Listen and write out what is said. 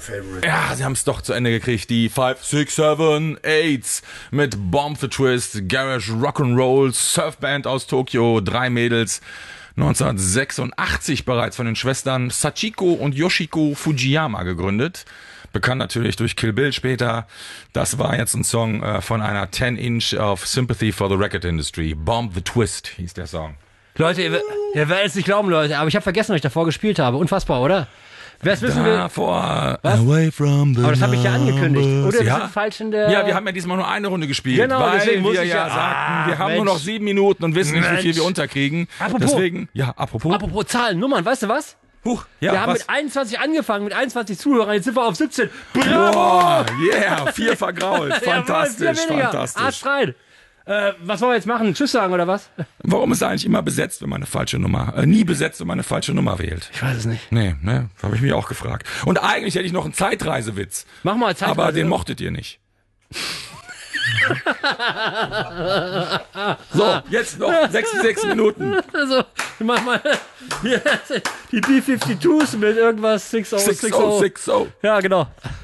favorite. Ja, sie haben es doch zu Ende gekriegt. Die 5, 6, 7, 8 mit Bomb the Twist, Garage Rock'n'Roll, Surfband aus Tokio, 3 Mädels. 1986 bereits von den Schwestern Sachiko und Yoshiko Fujiyama gegründet. Bekannt natürlich durch Kill Bill später. Das war jetzt ein Song von einer 10-Inch of Sympathy for the Record Industry. Bomb the Twist hieß der Song. Leute, ihr werdet es nicht glauben, Leute, aber ich habe vergessen, was ich davor gespielt habe. Unfassbar, oder? Wer es wissen will. Away from the Aber das habe ich ja angekündigt. Oder wir ja? sind falsch in der... Ja, wir haben ja diesmal nur eine Runde gespielt, Genau, weil deswegen muss wir ich ja ja- sagten, wir haben Mensch. nur noch 7 Minuten und wissen nicht, wie viel Mensch. wir unterkriegen. Apropos. Deswegen, ja, apropos. Apropos Zahlen, Nummern, weißt du was? Huch, ja, Wir haben was? mit 21 angefangen, mit 21 Zuhörern, jetzt sind wir auf 17. Bravo! Boah, yeah, 4 vergrault. Fantastisch, Jawohl, 4 weniger. fantastisch. Arsch rein. Was wollen wir jetzt machen? Tschüss sagen oder was? Warum ist er eigentlich immer besetzt, wenn man eine falsche Nummer, nie besetzt, wenn man eine falsche Nummer wählt? Ich weiß es nicht. Nee, ne, habe ich mich auch gefragt. Und eigentlich hätte ich noch einen Zeitreisewitz. Mach mal Zeitreise. Aber den mochtet ihr nicht. So, jetzt noch 66 Minuten. Also, mach mal hier, die B-52s mit irgendwas 6060. 6060. Ja, genau.